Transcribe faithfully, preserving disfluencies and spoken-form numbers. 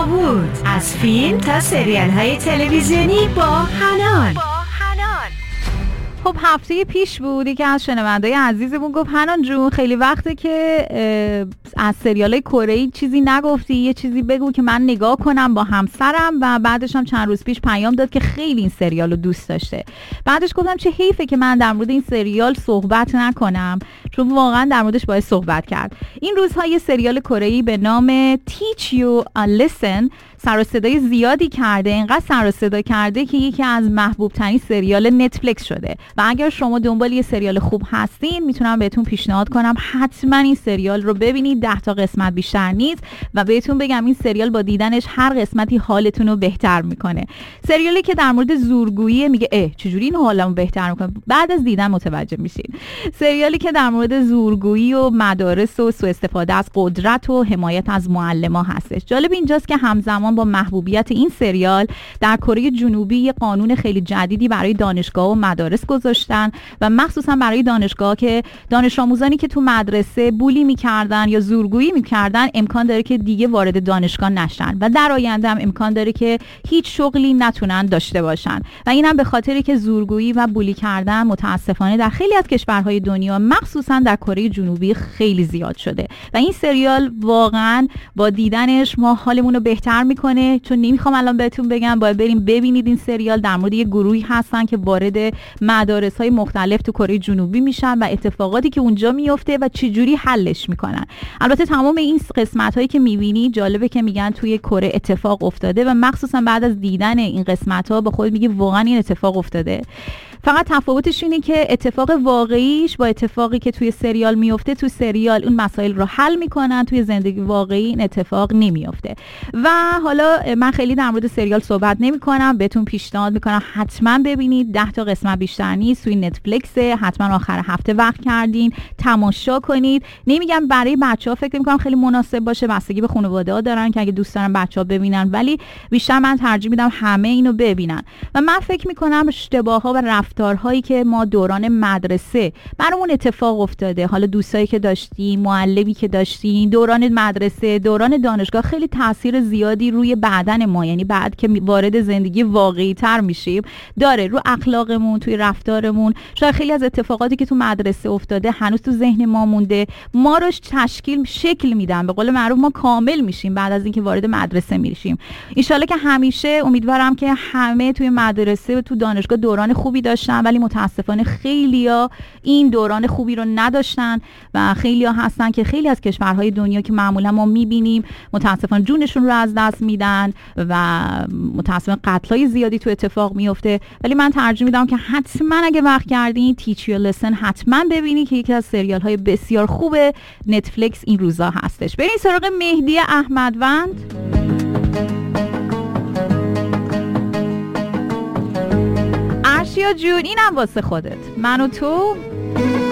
هالیوود، از فیلم تا سریال های تلویزیونی با حنان. خب هفته پیش بودی که از شنوندای عزیزمون گفت حنان جون خیلی وقته که از سریالای کره‌ای چیزی نگفتی، یه چیزی بگو که من نگاه کنم با همسرم. و بعدش هم چند روز پیش پیام داد که خیلی این سریال رو دوست داشته. بعدش گفتم چه حیفه که من در مورد این سریال صحبت نکنم، چون واقعا در موردش باید صحبت کرد. این روزها یه سریال کره‌ای به نام Teach You a Lesson سر و صدای زیادی کرده، اینقدر سر و صدا کرده که یکی از محبوب ترین سریال نتفلیکس شده. و اگر شما دنبال یه سریال خوب هستین میتونم بهتون پیشنهاد کنم حتما این سریال رو ببینید. ده تا قسمت بیشتر نیست و بهتون بگم این سریال با دیدنش هر قسمتی حالتون رو بهتر میکنه. سریالی که در مورد زورگویی، میگه اه چجوری این حالمو بهتر میکنه، بعد از دیدن متوجه میشین. سریالی که در مورد زورگویی و مدارس و سوء استفاده از قدرت و حمایت از معلما هستش. جالب اینجاست که همزمان با محبوبیت این سریال در کره جنوبی یه قانون خیلی جدیدی برای دانشگاه و مدارس گذاشتن و مخصوصا برای دانشگاه که دانش آموزانی که تو مدرسه بولی میکردن یا زورگویی میکردن امکان داره که دیگه وارد دانشگاه نشن و در آینده هم امکان داره که هیچ شغلی نتونن داشته باشن. و اینم به خاطری که زورگویی و بولی کردن متاسفانه در خیلی از کشورهای دنیا مخصوصا در کره جنوبی خیلی زیاد شده و این سریال واقعا با دیدنش ما حالمون رو بهتر میکنه. چون نمیخوام الان بهتون بگم، باید بریم ببینید. این سریال در مورد یه گروهی هستن که وارد مدارس‌های مختلف تو کره جنوبی میشن و اتفاقاتی که اونجا میفته و چجوری حلش میکنن. البته تمام این قسمت‌هایی که میبینی جالبه که میگن توی کره اتفاق افتاده و مخصوصا بعد از دیدن این قسمت‌ها با خود میگه واقعا این اتفاق افتاده. فقط تفاوتش اینه که اتفاق واقعیش با اتفاقی که توی سریال میفته، توی سریال اون مسائل رو حل میکنن، توی زندگی واقعی این اتفاق نمیفته. و حالا من خیلی در مورد سریال صحبت نمی کنم، بهتون پیشنهاد میکنم حتما ببینید. ده تا قسمت بیشتر نیست، توی نتفلیکس، حتما آخر هفته وقت کردین تماشا کنید. نمیگم برای بچه‌ها، فکر میکنم خیلی مناسب باشه، بستگی به خانواده‌ها دارن که اگه دوست دارن بچه‌ها ببینن، ولی بیشتر من ترجیح میدم همه اینو ببینن. و من فکر میکنم اشتباه‌ها و رفتارهایی که ما دوران مدرسه برامون اتفاق افتاده، حالا دوستایی که داشتیم، معلمی که داشتیم، دوران مدرسه، دوران دانشگاه، خیلی تاثیر زیادی روی بدن ما، یعنی بعد که وارد زندگی واقعی تر میشیم داره، رو اخلاقمون، توی رفتارمون. شاید خیلی از اتفاقاتی که تو مدرسه افتاده هنوز تو ذهن ما مونده، ما رو تشکیل شکل میدن. به قول معروف ما کامل میشیم بعد از اینکه وارد مدرسه میشیم. ان شاءالله که همیشه امیدوارم که همه توی مدرسه و تو دانشگاه دوران خوبی داشتن، ولی متاسفانه خیلیا این دوران خوبی رو نداشتن و خیلیا هستن که خیلی از کشورهای دنیا که معمولا ما میبینیم متاسفانه جونشون رو از دست میدن و متاسفانه قتلای زیادی تو اتفاق میفته. ولی من ترجیح میدم که حتما اگه وقت کردین Teach You a Lesson حتما ببینید که یکی از سریال های بسیار خوب نتفلیکس این روزا هستش. بریم سراغ مهدی احمدوند. ارشیا جون اینم واسه خودت، من و تو